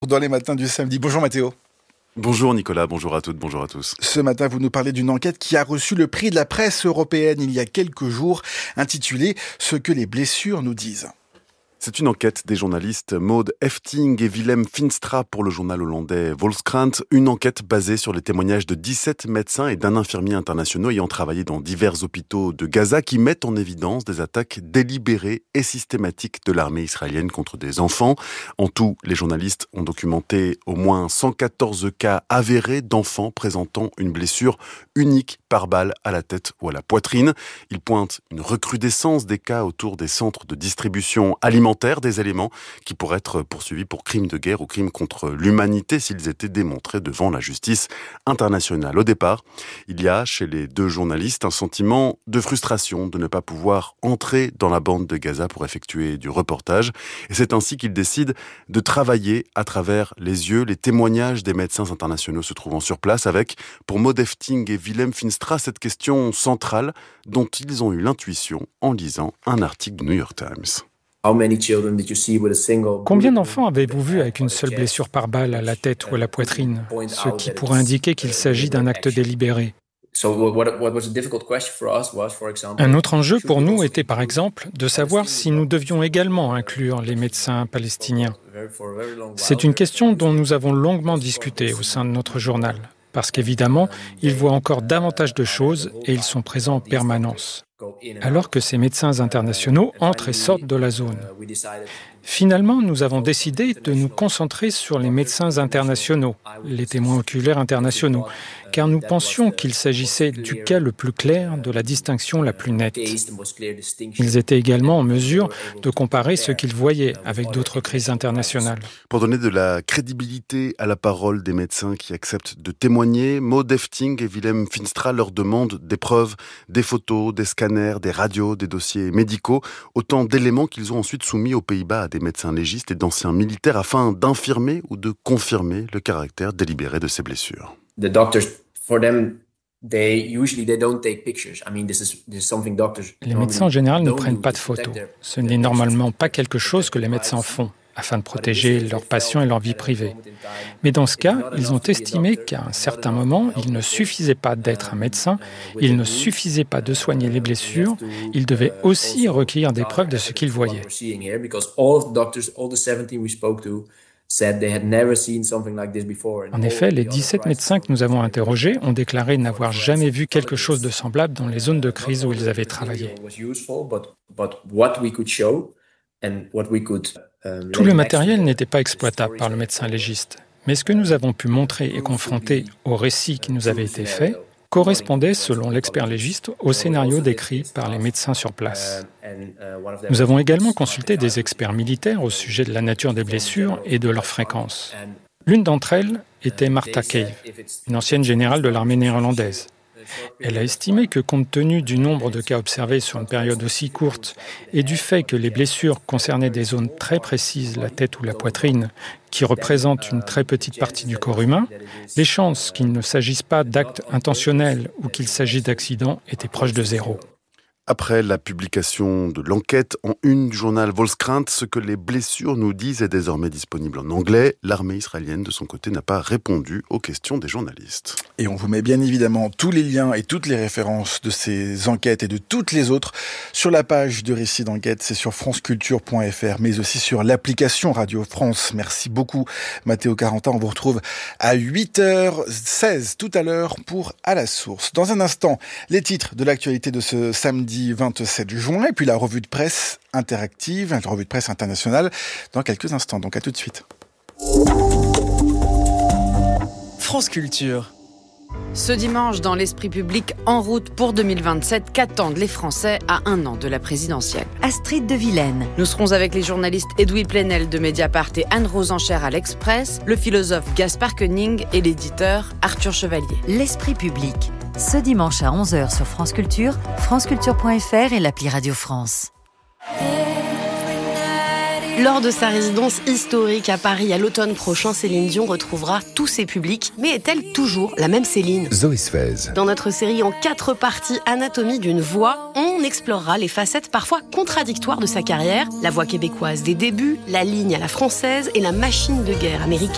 dans les matins du samedi. Bonjour Mathéo. Bonjour Nicolas, bonjour à toutes, bonjour à tous. Ce matin, vous nous parlez d'une enquête qui a reçu le prix de la presse européenne il y a quelques jours, intitulée « Ce que les blessures nous disent ». C'est une enquête des journalistes Maud Efting et Willem Finstra pour le journal hollandais Volkskrant. Une enquête basée sur les témoignages de 17 médecins et d'un infirmier international ayant travaillé dans divers hôpitaux de Gaza qui mettent en évidence des attaques délibérées et systématiques de l'armée israélienne contre des enfants. En tout, les journalistes ont documenté au moins 114 cas avérés d'enfants présentant une blessure unique par balle à la tête ou à la poitrine. Ils pointent une recrudescence des cas autour des centres de distribution alimentaire, des éléments qui pourraient être poursuivis pour crimes de guerre ou crimes contre l'humanité s'ils étaient démontrés devant la justice internationale. Au départ, il y a chez les deux journalistes un sentiment de frustration de ne pas pouvoir entrer dans la bande de Gaza pour effectuer du reportage. Et c'est ainsi qu'ils décident de travailler à travers les yeux, les témoignages des médecins internationaux se trouvant sur place avec, pour Maud Efting et Willem Finstra, cette question centrale dont ils ont eu l'intuition en lisant un article du New York Times. Combien d'enfants avez-vous vu avec une seule blessure par balle à la tête ou à la poitrine, ce qui pourrait indiquer qu'il s'agit d'un acte délibéré? Un autre enjeu pour nous était par exemple de savoir si nous devions également inclure les médecins palestiniens. C'est une question dont nous avons longuement discuté au sein de notre journal, parce qu'évidemment, ils voient encore davantage de choses et ils sont présents en permanence, alors que ces médecins internationaux entrent et sortent de la zone. Finalement, nous avons décidé de nous concentrer sur les médecins internationaux, les témoins oculaires internationaux, car nous pensions qu'il s'agissait du cas le plus clair, de la distinction la plus nette. Ils étaient également en mesure de comparer ce qu'ils voyaient avec d'autres crises internationales. Pour donner de la crédibilité à la parole des médecins qui acceptent de témoigner, Maud Efting et Willem Finstra leur demandent des preuves, des photos, des scanners, des radios, des dossiers médicaux, autant d'éléments qu'ils ont ensuite soumis aux Pays-Bas à des médecins légistes et d'anciens militaires afin d'infirmer ou de confirmer le caractère délibéré de ces blessures. Les médecins en général ne prennent pas de photos. Ce n'est normalement pas quelque chose que les médecins font afin de protéger leurs patients et leur vie privée. Mais dans ce cas, ils ont estimé qu'à un certain moment, il ne suffisait pas d'être un médecin, il ne suffisait pas de soigner les blessures, ils devaient aussi recueillir des preuves de ce qu'ils voyaient. En effet, les 17 médecins que nous avons interrogés ont déclaré n'avoir jamais vu quelque chose de semblable dans les zones de crise où ils avaient travaillé. Tout le matériel n'était pas exploitable par le médecin légiste, mais ce que nous avons pu montrer et confronter au récit qui nous avait été fait correspondait, selon l'expert légiste, au scénario décrit par les médecins sur place. Nous avons également consulté des experts militaires au sujet de la nature des blessures et de leur fréquence. L'une d'entre elles était Martha Cave, une ancienne générale de l'armée néerlandaise. Elle a estimé que compte tenu du nombre de cas observés sur une période aussi courte et du fait que les blessures concernaient des zones très précises, la tête ou la poitrine, qui représentent une très petite partie du corps humain, les chances qu'il ne s'agisse pas d'actes intentionnels ou qu'il s'agisse d'accidents étaient proches de zéro. Après la publication de l'enquête en une du journal Volkskrant, ce que les blessures nous disent est désormais disponible en anglais. L'armée israélienne, de son côté, n'a pas répondu aux questions des journalistes. Et on vous met bien évidemment tous les liens et toutes les références de ces enquêtes et de toutes les autres sur la page de Récits d'enquête. C'est sur franceculture.fr, mais aussi sur l'application Radio France. Merci beaucoup, Mathéo Carentin. On vous retrouve à 8h16 tout à l'heure pour À la source. Dans un instant, les titres de l'actualité de ce samedi 27 juin, et puis la revue de presse interactive, la revue de presse internationale, dans quelques instants. Donc à tout de suite. France Culture. Ce dimanche, dans l'esprit public, en route pour 2027, qu'attendent les Français à un an de la présidentielle? Astrid de Vilaine. Nous serons avec les journalistes Edoui Plenel de Mediapart et Anne-Rose Enchère à l'Express, le philosophe Gaspard Koenig et l'éditeur Arthur Chevalier. L'esprit public. Ce dimanche à 11h sur France Culture, franceculture.fr et l'appli Radio France. Lors de sa résidence historique à Paris à l'automne prochain, Céline Dion retrouvera tous ses publics. Mais est-elle toujours la même Céline ? Zoé Sfez. Dans notre série en 4 parties Anatomie d'une voix, on explorera les facettes parfois contradictoires de sa carrière. La voix québécoise des débuts, la ligne à la française et la machine de guerre américaine.